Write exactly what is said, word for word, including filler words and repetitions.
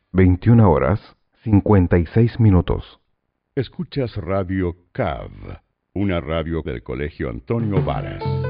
veintiuna horas cincuenta y seis minutos. Escuchas Radio C A V, una radio del Colegio Antonio Varas.